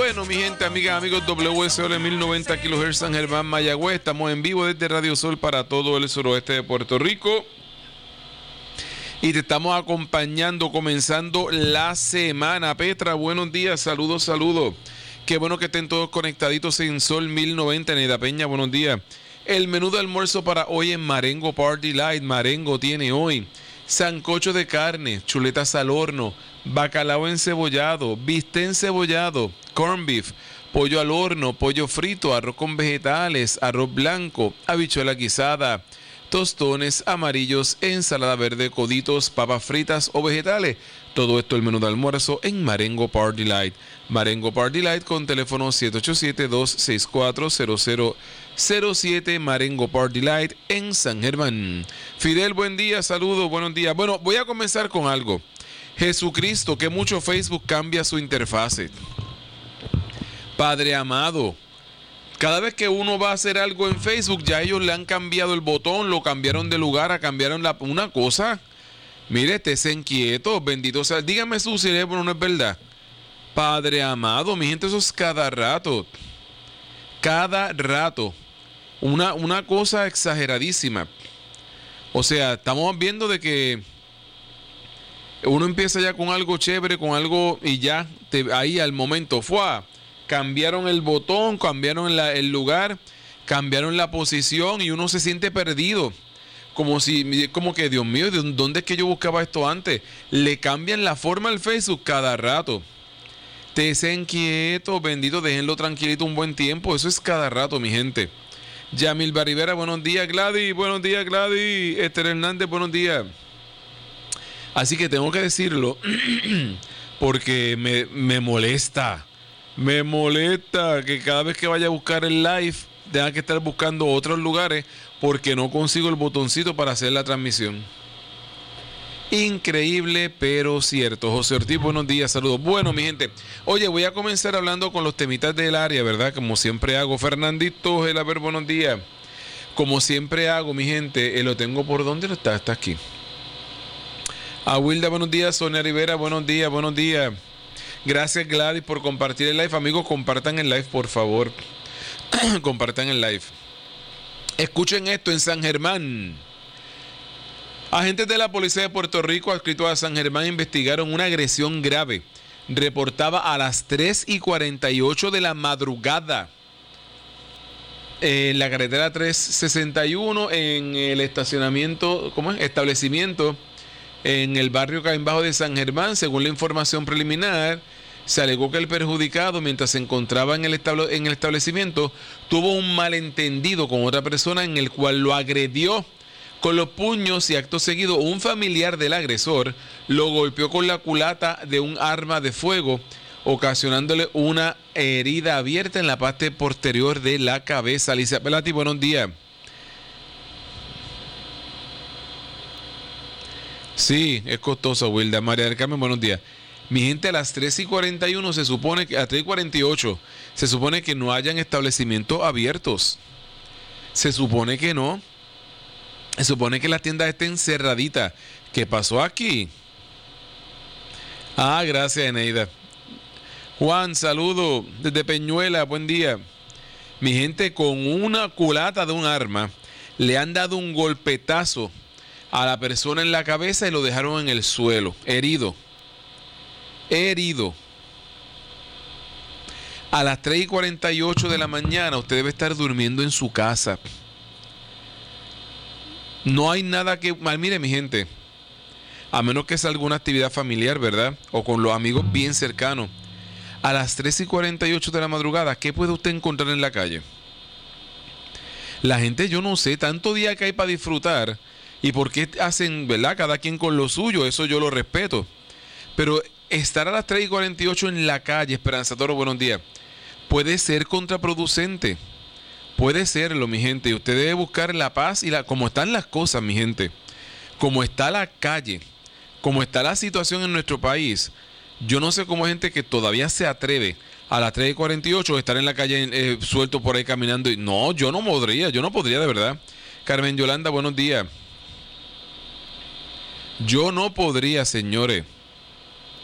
Bueno, mi gente, amigas, amigos, WSOL 1090 kHz San Germán, Mayagüez. Estamos en vivo desde Radio Sol para todo el suroeste de Puerto Rico. Y te estamos acompañando, comenzando la semana. Petra, buenos días, saludos, saludos. Qué bueno que estén todos conectaditos en Sol 1090. Neida Peña, buenos días. El menú de almuerzo para hoy en Marengo Party Light. Marengo tiene hoy sancocho de carne, chuletas al horno, bacalao encebollado, bistec encebollado, corned beef, pollo al horno, pollo frito, arroz con vegetales, arroz blanco, habichuela guisada, tostones amarillos, ensalada verde, coditos, papas fritas o vegetales. Todo esto el menú de almuerzo en Marengo Party Light. Marengo Party Light con teléfono 787-264-0007. Marengo Party Light en San Germán. Fidel, buen día, saludos, buenos días. Bueno, voy a comenzar con algo. Jesucristo, que mucho Facebook cambia su interfase. Padre amado, cada vez que uno va a hacer algo en Facebook, ya ellos le han cambiado el botón, lo cambiaron de lugar, cambiaron una cosa. Mire, estése quieto, bendito sea. Dígame su cerebro, no es verdad. Padre amado, mi gente, eso es cada rato. Cada rato. Una cosa exageradísima. O sea, estamos viendo de que uno empieza ya con algo chévere, con algo y ya, ahí al momento, cambiaron el botón, cambiaron el lugar, cambiaron la posición y uno se siente perdido. Como que, Dios mío, ¿dónde es que yo buscaba esto antes? Le cambian la forma al Facebook cada rato. Estén quietos, bendito, déjenlo tranquilito un buen tiempo. Eso es cada rato, mi gente. Yamil Barrivera, buenos días, Gladys. Buenos días, Gladys. Esther Hernández, buenos días. Así que tengo que decirlo porque me molesta. Me molesta que cada vez que vaya a buscar el live tenga que estar buscando otros lugares porque no consigo el botoncito para hacer la transmisión. Increíble, pero cierto. José Ortiz, buenos días, saludos. Bueno, mi gente, oye, voy a comenzar hablando con los temitas del área, ¿verdad? Como siempre hago. Fernandito, a ver, buenos días. Como siempre hago, mi gente, lo tengo por dónde lo está. Está aquí. A Wilda, buenos días. Sonia Rivera, buenos días, buenos días. Gracias, Gladys, por compartir el live. Amigos, compartan el live, por favor. Compartan el live. Escuchen esto en San Germán. Agentes de la Policía de Puerto Rico adscritos a San Germán investigaron una agresión grave. Reportaba a las 3:48 de la madrugada en la carretera 361 en el estacionamiento, establecimiento en el barrio Caimbajo de San Germán. Según la información preliminar, se alegó que el perjudicado, mientras se encontraba en el establecimiento, tuvo un malentendido con otra persona en el cual lo agredió con los puños y acto seguido un familiar del agresor lo golpeó con la culata de un arma de fuego, ocasionándole una herida abierta en la parte posterior de la cabeza. Alicia Pelati, buenos días. Sí, es costoso, Wilda. María del Carmen, buenos días. Mi gente, a las 3:41 se supone que, a 3:48, se supone que no hayan establecimientos abiertos. Se supone que no. Se supone que las tiendas estén cerraditas. ¿Qué pasó aquí? Ah, gracias, Eneida. Juan, saludo desde Peñuela, buen día. Mi gente, con una culata de un arma, le han dado un golpetazo a la persona en la cabeza y lo dejaron en el suelo, herido. A las 3:48 de la mañana usted debe estar durmiendo en su casa. No hay nada que... Mire, mi gente, a menos que sea alguna actividad familiar, ¿verdad? O con los amigos bien cercanos. A las 3:48 de la madrugada, ¿qué puede usted encontrar en la calle? La gente, yo no sé, tanto día que hay para disfrutar. ¿Y por qué hacen, verdad? Cada quien con lo suyo, eso yo lo respeto. Pero estar a las 3:48 en la calle, Esperanza Toro, buenos días, puede ser contraproducente. Puede serlo, mi gente. Y usted debe buscar la paz y como están las cosas, mi gente. Como está la calle, como está la situación en nuestro país. Yo no sé cómo hay gente que todavía se atreve a las 3:48 estar en la calle suelto por ahí caminando. No, yo no podría de verdad. Carmen Yolanda, buenos días. Yo no podría, señores.